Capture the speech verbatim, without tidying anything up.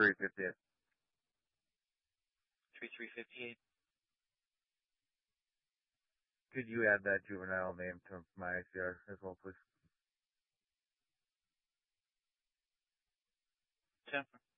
three fifty-eight. three three fifty-eight. Could you add that juvenile name to my I C R as well, please? Sure.